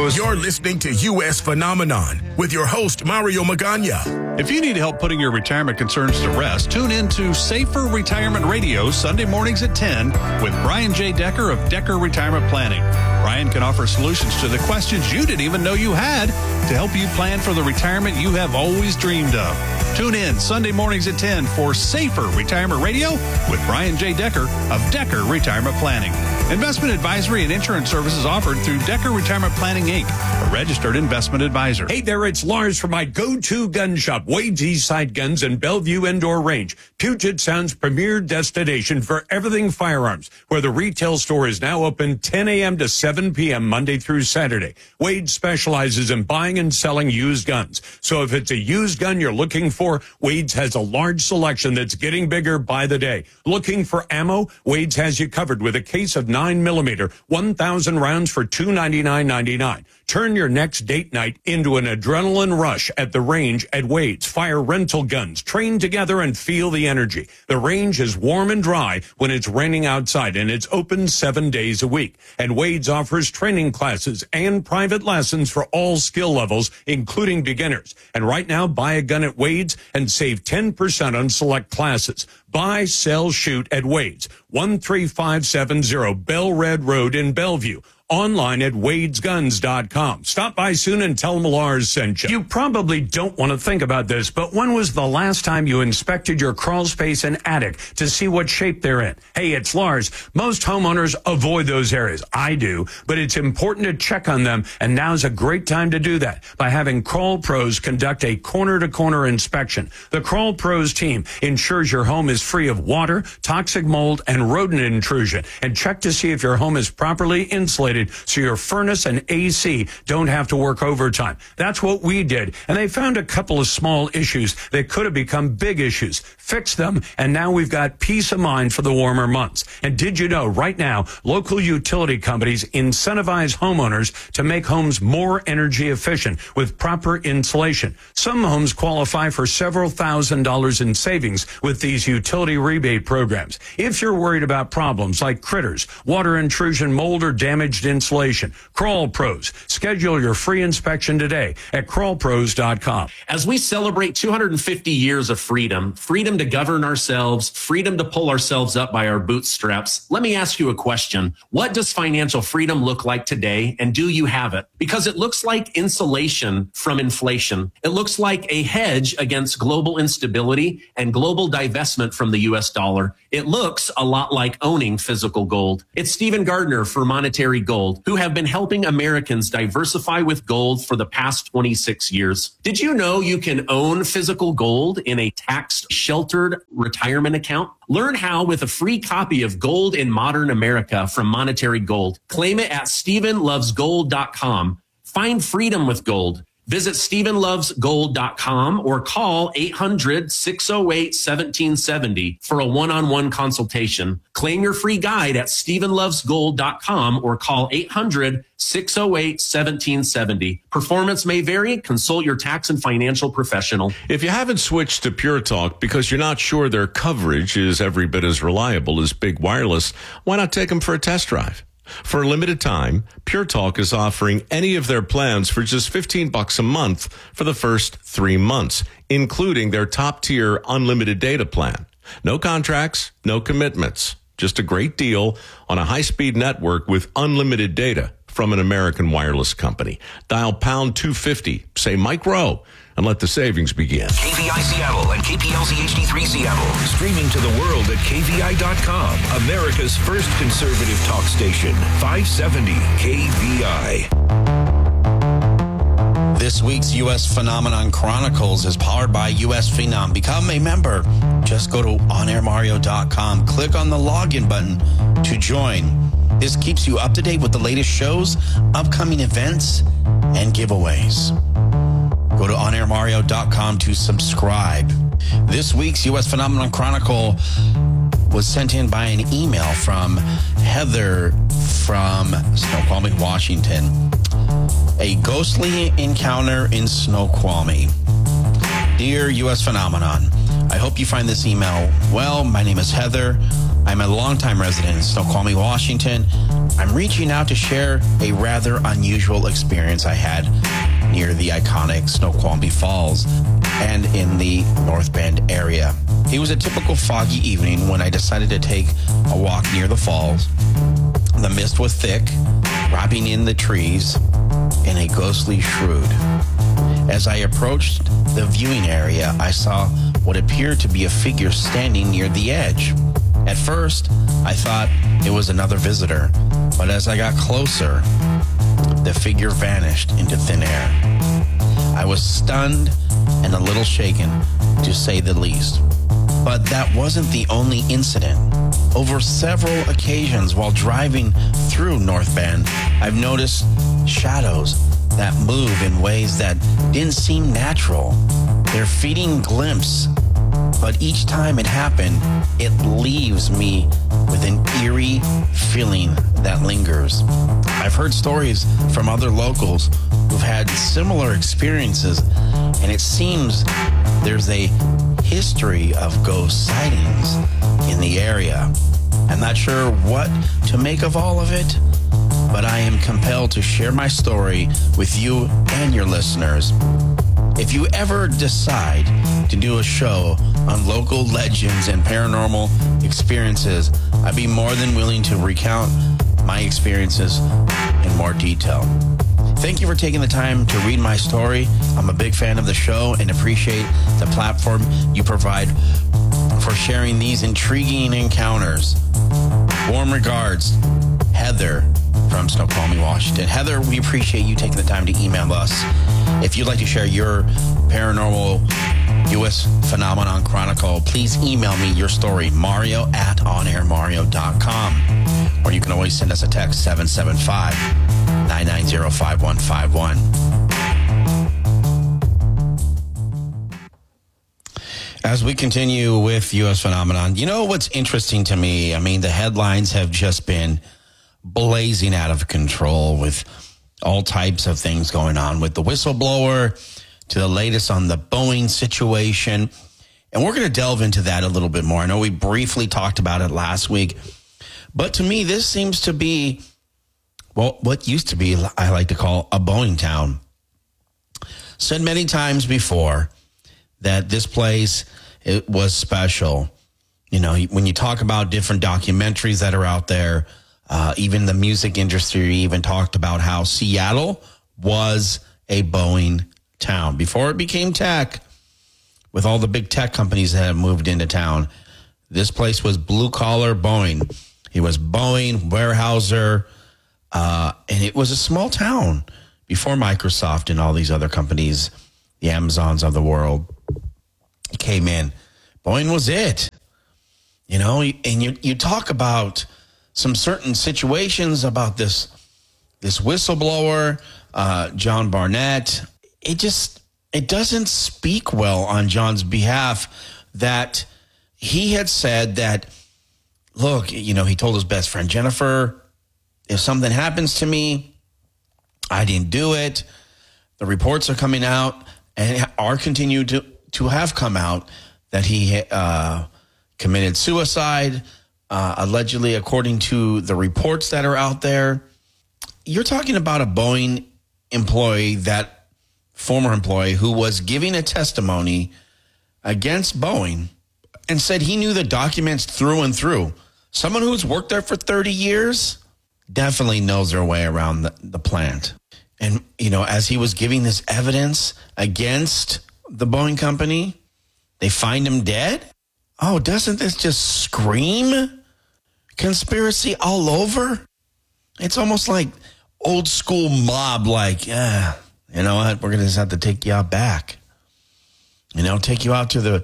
was... You're listening to U.S. Phenomenon with your host, Mario Magana. If you need help putting your retirement concerns to rest, tune in to Safer Retirement Radio Sunday mornings at 10 with Brian J. Decker of Decker Retirement Planning. Brian can offer solutions to the questions you didn't even know you had to help you plan for the retirement you have always dreamed of. Tune in Sunday mornings at 10 for Safer Retirement Radio with Brian J. Decker of Decker Retirement Planning. Investment advisory and insurance services offered through Decker Retirement Planning, Inc., a registered investment advisor. Hey there, it's Lars from my go-to gun shop, Wade's Eastside Guns and Bellevue Indoor Range, Puget Sound's premier destination for everything firearms, where the retail store is now open 10 a.m. to 7 p.m. Monday through Saturday. Wade specializes in buying and selling used guns. So if it's a used gun you're looking for, Wade's has a large selection that's getting bigger by the day. Looking for ammo? Wade's has you covered with a case of 9mm, 1,000 rounds for $299.99. Turn your next date night into an adrenaline rush at the range at Wade's. Fire rental guns. Train together and feel the energy. The range is warm and dry when it's raining outside, and it's open 7 days a week. And Wade's offers training classes and private lessons for all skill levels, including beginners. And right now, buy a gun at Wade's and save 10% on select classes. Buy, sell, shoot at Wade's, 13570 Bell Red Road in Bellevue. Online at wadesguns.com. Stop by soon and tell them Lars sent you. You probably don't want to think about this, but when was the last time you inspected your crawl space and attic to see what shape they're in? Hey, it's Lars. Most homeowners avoid those areas. I do, but it's important to check on them, and now's a great time to do that by having Crawl Pros conduct a corner-to-corner inspection. The Crawl Pros team ensures your home is free of water, toxic mold, and rodent intrusion, and check to see if your home is properly insulated so your furnace and AC don't have to work overtime. That's what we did, and they found a couple of small issues that could have become big issues. Fixed them, and now we've got peace of mind for the warmer months. And did you know, right now, local utility companies incentivize homeowners to make homes more energy efficient with proper insulation. Some homes qualify for several $1,000s in savings with these utility rebate programs. If you're worried about problems like critters, water intrusion, mold, or damaged insulation, Crawl Pros. Schedule your free inspection today at crawlpros.com. As we celebrate 250 years of freedom, freedom to govern ourselves, freedom to pull ourselves up by our bootstraps, let me ask you a question. What does financial freedom look like today, and do you have it? Because it looks like insulation from inflation. It looks like a hedge against global instability and global divestment from the U.S. dollar. It looks a lot like owning physical gold. It's Stephen Gardner for Monetary Gold, who have been helping Americans diversify with gold for the past 26 years. Did you know you can own physical gold in a tax-sheltered retirement account? Learn how with a free copy of Gold in Modern America from Monetary Gold. Claim it at StephenLovesGold.com. Find freedom with gold. Visit StephenLovesGold.com or call 800-608-1770 for a one-on-one consultation. Claim your free guide at StephenLovesGold.com or call 800-608-1770. Performance may vary. Consult your tax and financial professional. If you haven't switched to Pure Talk because you're not sure their coverage is every bit as reliable as Big Wireless, why not take them for a test drive? For a limited time, Pure Talk is offering any of their plans for just $15 a month for the first 3 months, including their top-tier unlimited data plan. No contracts, no commitments. Just a great deal on a high-speed network with unlimited data from an American wireless company. Dial pound 250, say Mike Rowe, and let the savings begin. KVI Seattle and KPLZ HD3 Seattle. Streaming to the world at KVI.com. America's first conservative talk station. 570 KVI. This week's U.S. Phenomenon Chronicles is powered by U.S. Phenom. Become a member. Just go to onairmario.com. Click on the login button to join. This keeps you up to date with the latest shows, upcoming events, and giveaways. Go to onairmario.com to subscribe. This week's U.S. Phenomenon Chronicle was sent in by an email from Heather from Snoqualmie, Washington. A ghostly encounter in Snoqualmie. Dear U.S. Phenomenon, I hope you find this email well. My name is Heather. I'm a longtime resident in Snoqualmie, Washington. I'm reaching out to share a rather unusual experience I had near the iconic Snoqualmie Falls and in the North Bend area. It was a typical foggy evening when I decided to take a walk near the falls. The mist was thick, wrapping in the trees in a ghostly shroud. As I approached the viewing area, I saw what appeared to be a figure standing near the edge. At first, I thought it was another visitor, but as I got closer, the figure vanished into thin air. I was stunned and a little shaken, to say the least. But that wasn't the only incident. Over several occasions while driving through North Bend, I've noticed shadows that move in ways that didn't seem natural. They're fleeting glimpses, but each time it happened, it leaves me with an eerie feeling that lingers. I've heard stories from other locals who've had similar experiences, and it seems there's a history of ghost sightings in the area. I'm not sure what to make of all of it, but I am compelled to share my story with you and your listeners. If you ever decide to do a show on local legends and paranormal experiences, I'd be more than willing to recount my experiences in more detail. Thank you for taking the time to read my story. I'm a big fan of the show and appreciate the platform you provide for sharing these intriguing encounters. Warm regards, Heather from Snoqualmie, Washington. Heather, we appreciate you taking the time to email us. If you'd like to share your paranormal U.S. Phenomenon Chronicle, please email me your story, mario@onairmario.com. Or you can always send us a text, 775-990-5151. As we continue with U.S. Phenomenon, you know what's interesting to me? I mean, the headlines have just been blazing out of control with all types of things going on, with the whistleblower to the latest on the Boeing situation. And we're going to delve into that a little bit more. I know we briefly talked about it last week, but to me, this seems to be, well, what used to be, I like to call a Boeing town. Said many times before that this place, it was special. You know, when you talk about different documentaries that are out there, even the music industry even talked about how Seattle was a Boeing town. Before it became tech, with all the big tech companies that have moved into town, this place was blue-collar Boeing. It was Boeing, Weyerhaeuser, and it was a small town before Microsoft and all these other companies, the Amazons of the world, came in. Boeing was it. You know, and you talk about some certain situations about this whistleblower, John Barnett. It doesn't speak well on John's behalf that he had said that, look, you know, he told his best friend Jennifer, if something happens to me, I didn't do it. The reports are coming out and are continuing to have come out that he committed suicide. Allegedly, according to the reports that are out there. You're talking about a Boeing employee, that former employee who was giving a testimony against Boeing and said he knew the documents through and through. Someone who's worked there for 30 years definitely knows their way around the plant. And, you know, as he was giving this evidence against the Boeing company, they find him dead? Oh, doesn't this just scream conspiracy all over? It's almost like old school mob, like, you know what, we're going to just have to take you out back. You know, take you out to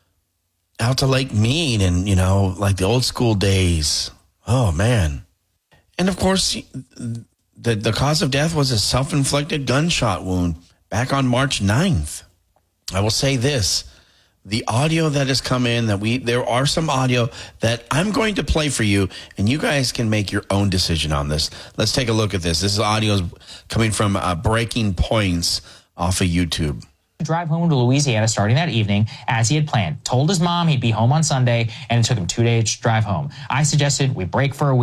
Lake Mead and, you know, like the old school days. Oh, man. And, of course, the cause of death was a self-inflicted gunshot wound back on March 9th. I will say this. The audio that has come in, there are some audio that I'm going to play for you, and you guys can make your own decision on this. Let's take a look at this. This is audio coming from Breaking Points off of YouTube. Drive home to Louisiana starting that evening as he had planned. Told his mom he'd be home on Sunday, and it took him 2 days to drive home. I suggested we break for a week.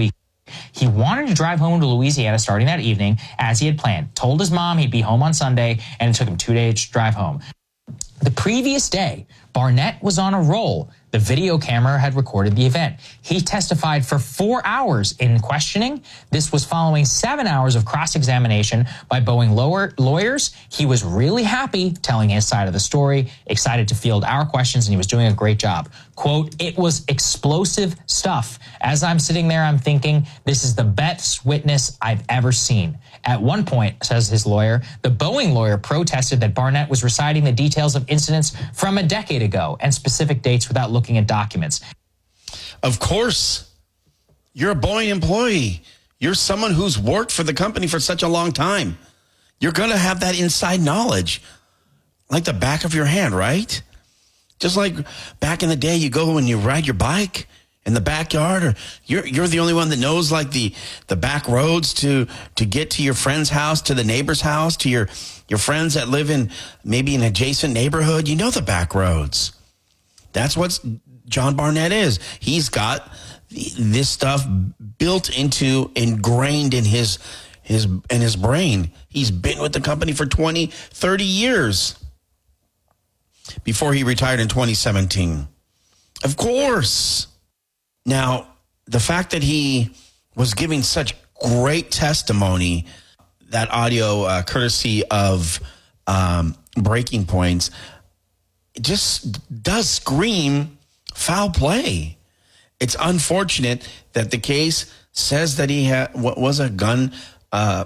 He wanted to drive home to Louisiana starting that evening as he had planned. Told his mom he'd be home on Sunday, and it took him 2 days to drive home. The previous day, Barnett was on a roll. The video camera had recorded the event. He testified for 4 hours in questioning. This was following 7 hours of cross-examination by Boeing lawyers. He was really happy telling his side of the story, excited to field our questions, and he was doing a great job. Quote, "It was explosive stuff. As I'm sitting there, I'm thinking, this is the best witness I've ever seen." At one point, says his lawyer, the Boeing lawyer protested that Barnett was reciting the details of incidents from a decade ago and specific dates without looking at documents. Of course, you're a Boeing employee. You're someone who's worked for the company for such a long time. You're going to have that inside knowledge like the back of your hand, right? Just like back in the day, you go and you ride your bike in the backyard, or you're the only one that knows like the back roads to get to your friend's house, to the neighbor's house, to your friends that live in maybe an adjacent neighborhood. You know the back roads. That's what John Barnett is. He's got this stuff ingrained in his brain. He's been with the company for 20, 30 years before he retired in 2017. Of course. Now, the fact that he was giving such great testimony, that audio courtesy of Breaking Points, it just does scream foul play. It's unfortunate that the case says that he was a gun, a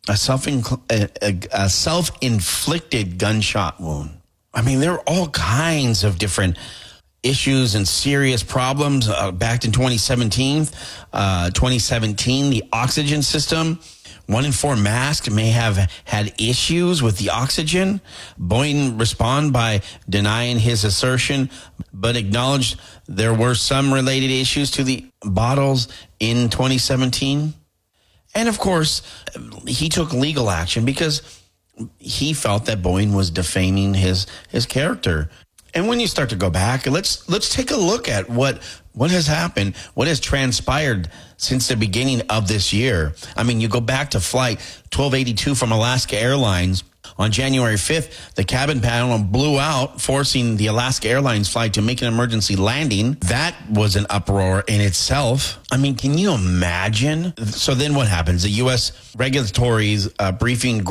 self-inflicted gunshot wound. I mean, there are all kinds of different issues and serious problems. Back in 2017, the oxygen system, 1 in 4 masks may have had issues with the oxygen. Boeing responded by denying his assertion, but acknowledged there were some related issues to the bottles in 2017. And of course, he took legal action because he felt that Boeing was defaming his character. And when you start to go back, let's take a look at what has happened, what has transpired since the beginning of this year. I mean, you go back to flight 1282 from Alaska Airlines. On January 5th, the cabin panel blew out, forcing the Alaska Airlines flight to make an emergency landing. That was an uproar in itself. I mean, can you imagine? So then what happens? The U.S. regulatory briefly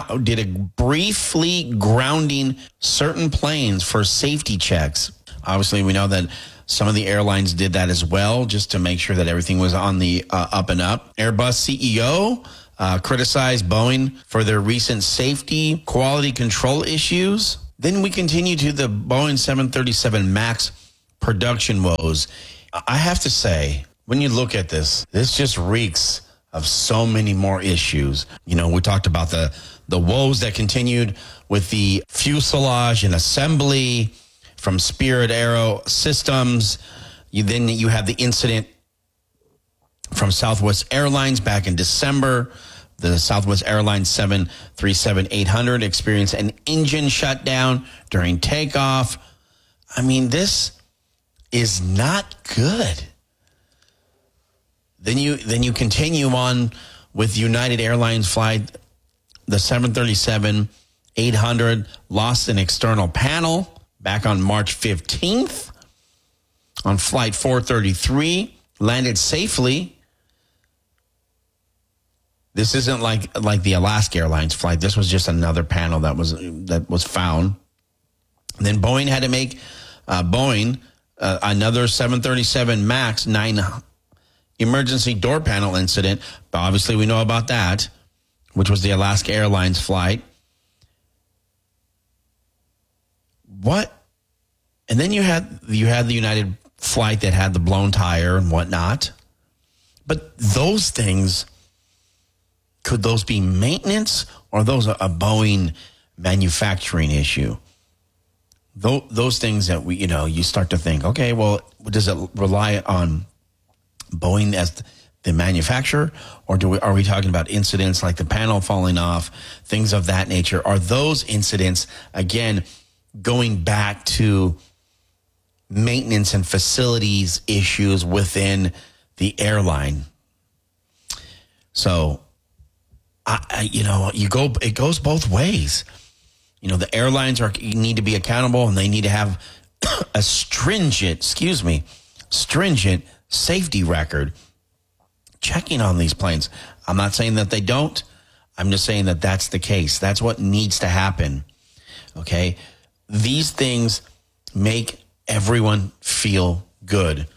grounding certain planes for safety checks. Obviously, we know that some of the airlines did that as well, just to make sure that everything was on the up and up. Airbus CEO criticized Boeing for their recent safety quality control issues. Then we continue to the Boeing 737 MAX production woes. I have to say, when you look at this just reeks of so many more issues. You know, we talked about the woes that continued with the fuselage and assembly from Spirit Aero Systems. Then you have the incident from Southwest Airlines back in December. The Southwest Airlines 737-800 experienced an engine shutdown during takeoff. I mean, this is not good. Then you continue on with United Airlines flight, the 737-800 lost an external panel back on March 15th. On flight 433, landed safely. This isn't like the Alaska Airlines flight. This was just another panel that was found. Then Boeing had to make another 737 MAX 9 emergency door panel incident. But obviously, we know about that, which was the Alaska Airlines flight. What? And then you had the United flight that had the blown tire and whatnot. But those things, could those be maintenance, or those a Boeing manufacturing issue? Those things that you start to think, okay, well, does it rely on Boeing as the manufacturer, or are we talking about incidents like the panel falling off, things of that nature? Are those incidents, again, going back to maintenance and facilities issues within the airline? So, it goes both ways. The airlines need to be accountable, and they need to have a stringent safety record checking on these planes. I'm not saying that they don't. I'm just saying that that's the case. That's what needs to happen. Okay? These things make everyone feel good.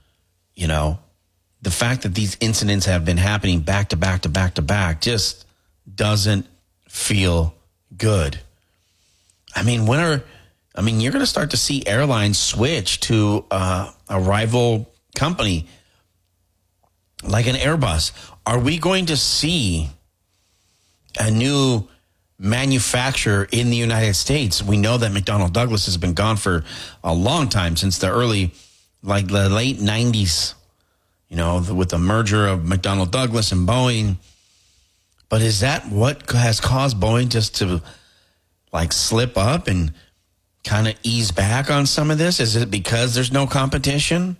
The fact that these incidents have been happening back to back to back to back just doesn't feel good. You're going to start to see airlines switch to a rival company like an Airbus. Are we going to see a new manufacturer in the United States? We know that McDonnell Douglas has been gone for a long time, since the late 90s, with the merger of McDonnell Douglas and Boeing. But is that what has caused Boeing just to slip up and kind of ease back on some of this? Is it because there's no competition?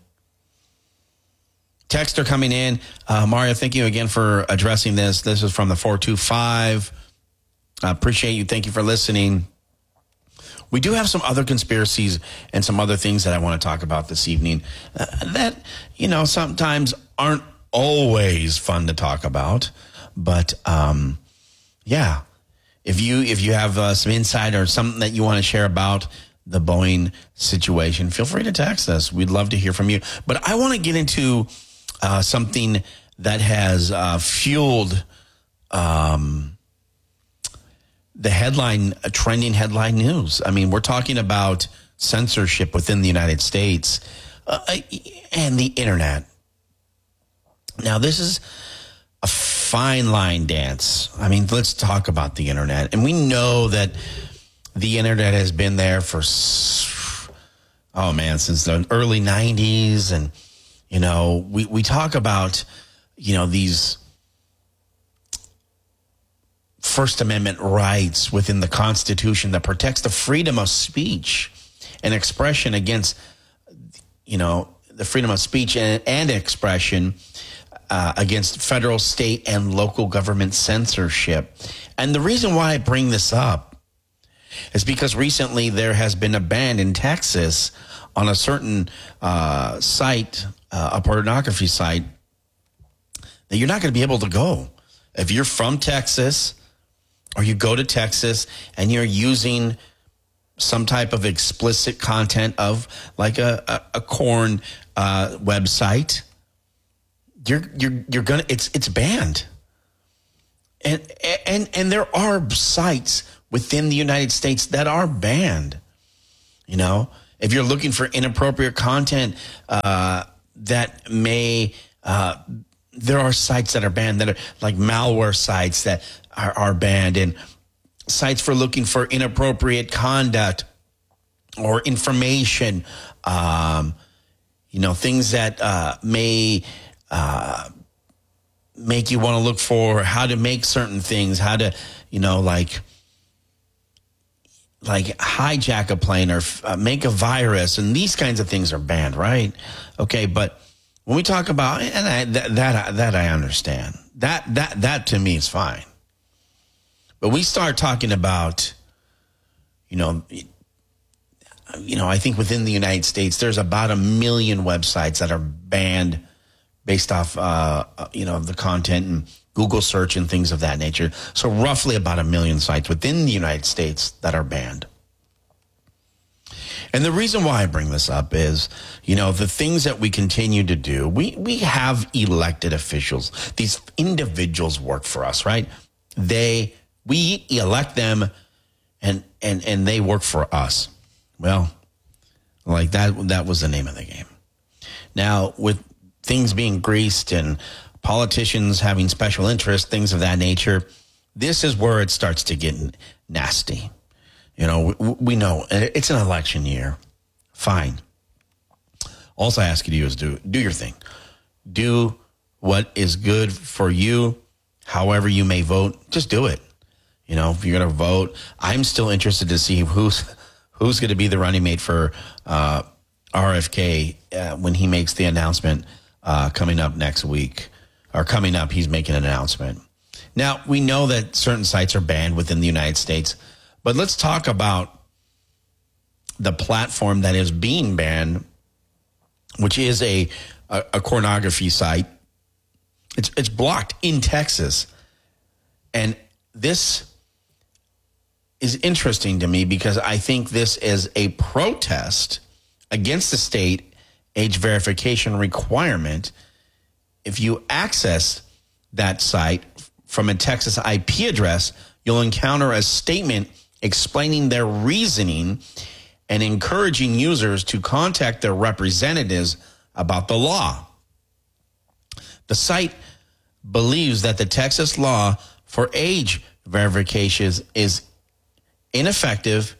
Texter coming in. Mario, thank you again for addressing this. This is from the 425. I appreciate you. Thank you for listening. We do have some other conspiracies and some other things that I want to talk about this evening that, sometimes aren't always fun to talk about. But, yeah, if you have some insight or something that you want to share about the Boeing situation, feel free to text us. We'd love to hear from you. But I want to get into something that has fueled the trending headline news. We're talking about censorship within the United States and the internet. Now, this is a fine line dance. Let's talk about the internet. And we know that the internet has been there for, since the early 90s. And, we talk about, these First Amendment rights within the Constitution that protects the freedom of speech and expression against, the freedom of speech and expression against federal, state, and local government censorship. And the reason why I bring this up is because recently there has been a ban in Texas on a certain site, a pornography site, that you're not going to be able to go. If you're from Texas, or you go to Texas and you're using some type of explicit content of a corn website, you're gonna it's banned. And there are sites within the United States that are banned. If you're looking for inappropriate content that may there are sites that are banned, that are like malware sites that are banned, and sites for looking for inappropriate conduct or information, things that may make you want to look for how to make certain things, how to, like hijack a plane or make a virus, and these kinds of things are banned, right? Okay, but when we talk about, and that I understand, that to me is fine. But we start talking about, I think within the United States, there's about 1 million websites that are banned based off, the content and Google search and things of that nature. So roughly about 1 million sites within the United States that are banned. And the reason why I bring this up is, the things that we continue to do, we have elected officials. These individuals work for us, right? We elect them and they work for us. Well, like that was the name of the game. Now, with things being greased and politicians having special interests, things of that nature, this is where it starts to get nasty. We know it's an election year. Fine. All I ask you to do is do your thing. Do what is good for you, however you may vote. Just do it. If you're going to vote, I'm still interested to see who's going to be the running mate for RFK when he makes the announcement coming up next week. or coming up, he's making an announcement. Now, we know that certain sites are banned within the United States, but let's talk about the platform that is being banned, which is a pornography site. It's blocked in Texas. And this is interesting to me because I think this is a protest against the state age verification requirement. If you access that site from a Texas IP address, you'll encounter a statement explaining their reasoning and encouraging users to contact their representatives about the law. The site believes that the Texas law for age verification is ineffective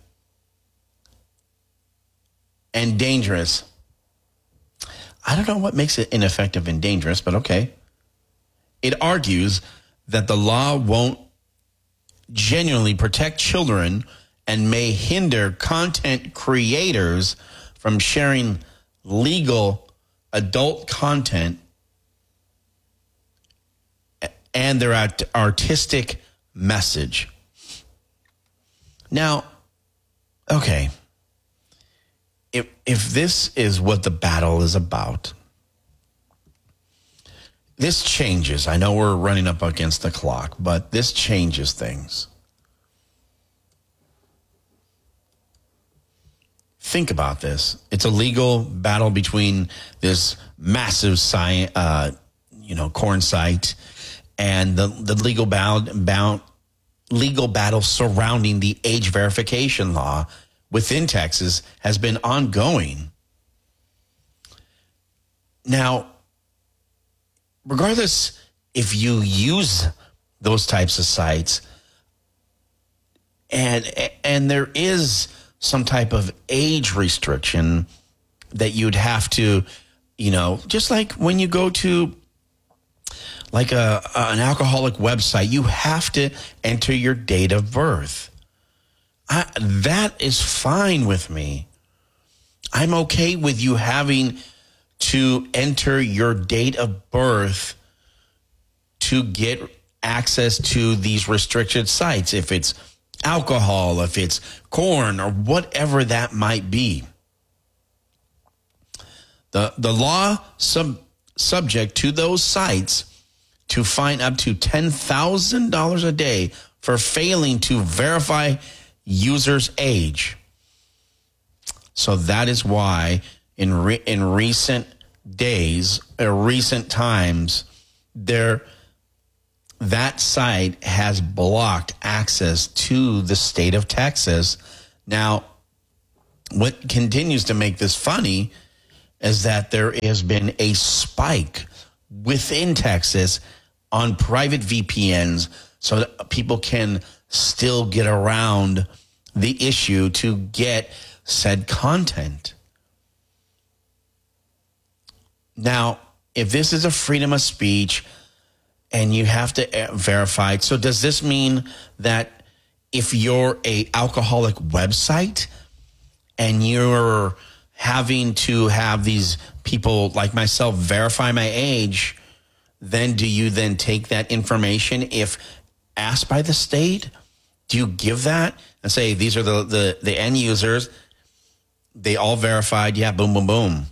and dangerous. I don't know what makes it ineffective and dangerous, but okay. It argues that the law won't genuinely protect children and may hinder content creators from sharing legal adult content and their artistic message. Now, okay, if this is what the battle is about, this changes. I know we're running up against the clock, but this changes things. Think about this. It's a legal battle between this massive corn site and the legal battle surrounding the age verification law within Texas has been ongoing. Now, regardless if you use those types of sites and there is some type of age restriction that you'd have to, just like when you go to like an alcoholic website, you have to enter your date of birth. That is fine with me. I'm okay with you having to enter your date of birth to get access to these restricted sites, if it's alcohol, if it's corn, or whatever that might be. The law subject to those sites to fine up to $10,000 a day for failing to verify users' age. So that is why in recent days or recent times, that site has blocked access to the state of Texas. Now, what continues to make this funny is that there has been a spike within Texas on private VPNs so that people can still get around the issue to get said content. Now, if this is a freedom of speech and you have to verify it, so does this mean that if you're a alcoholic website and you're having to have these people like myself verify my age, then do you then take that information if asked by the state? Do you give that and say, these are the end users, they all verified, yeah, boom, boom, boom.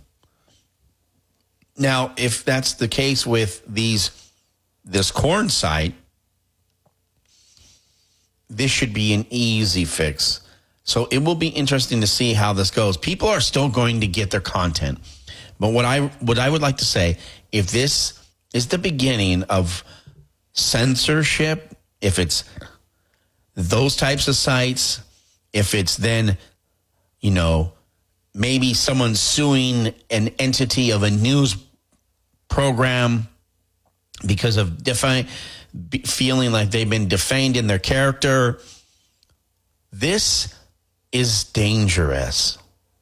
Now, if that's the case with this corn site, this should be an easy fix. So it will be interesting to see how this goes. People are still going to get their content. But what I would like to say, if this is the beginning of censorship, if it's those types of sites, if it's then, maybe someone suing an entity of a news program because of feeling like they've been defamed in their character, this is dangerous.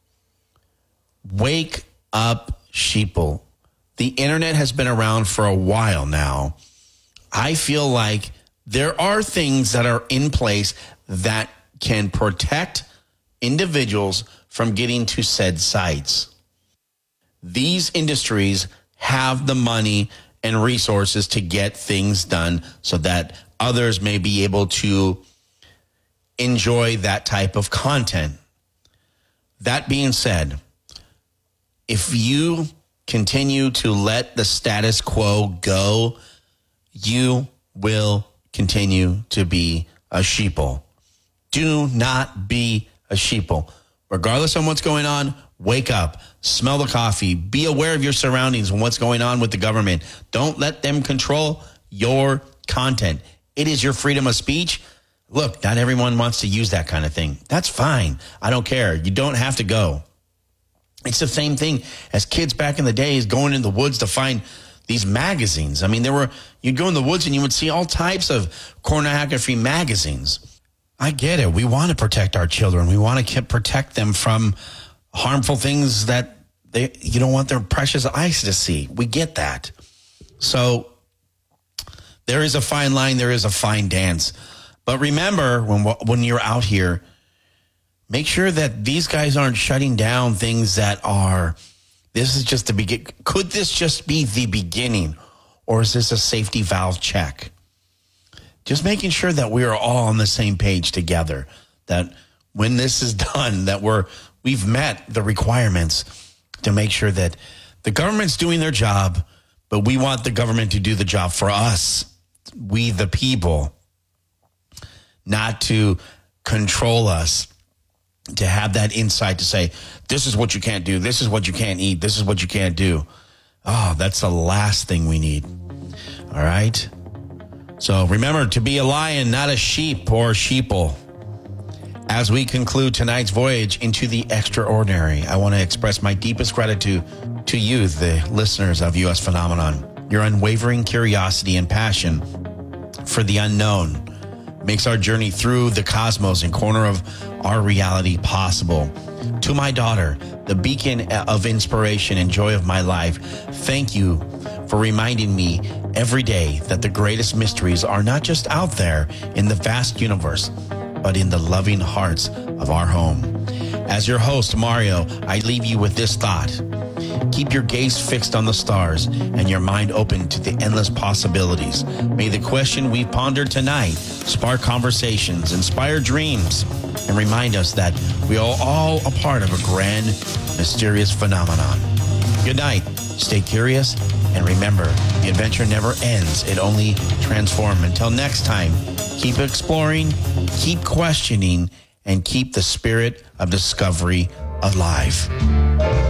Wake up, sheeple. The internet has been around for a while now. I feel like there are things that are in place that can protect individuals from getting to said sites. These industries have the money and resources to get things done so that others may be able to enjoy that type of content. That being said, if you continue to let the status quo go, you will continue to be a sheeple. Do not be a sheeple. Regardless of what's going on, wake up, smell the coffee, be aware of your surroundings and what's going on with the government. Don't let them control your content. It is your freedom of speech. Look, not everyone wants to use that kind of thing. That's fine. I don't care. You don't have to go. It's the same thing as kids back in the days going in the woods to find these magazines. I mean, you'd go in the woods and you would see all types of pornography magazines. I get it. We want to protect our children. We want to protect them from harmful things that you don't want their precious eyes to see. We get that. So there is a fine line. There is a fine dance. But remember, when you're out here, make sure that these guys aren't shutting down things that are, this is just the beginning. Could this just be the beginning? Or is this a safety valve check? Just making sure that we are all on the same page together. That when this is done, that we've met the requirements to make sure that the government's doing their job, but we want the government to do the job for us, we the people, not to control us, to have that insight to say, this is what you can't do, this is what you can't eat, this is what you can't do. Oh, that's the last thing we need. All right? So remember to be a lion, not a sheep or sheeple. As we conclude tonight's voyage into the extraordinary, I want to express my deepest gratitude to you, the listeners of U.S. Phenomenon. Your unwavering curiosity and passion for the unknown makes our journey through the cosmos and corner of our reality possible. To my daughter, the beacon of inspiration and joy of my life, thank you for reminding me every day that the greatest mysteries are not just out there in the vast universe, but in the loving hearts of our home. As your host, Mario, I leave you with this thought. Keep your gaze fixed on the stars and your mind open to the endless possibilities. May the question we pondered tonight spark conversations, inspire dreams, and remind us that we are all a part of a grand, mysterious phenomenon. Good night. Stay curious. And remember, the adventure never ends. It only transforms. Until next time, keep exploring, keep questioning, and keep the spirit of discovery alive.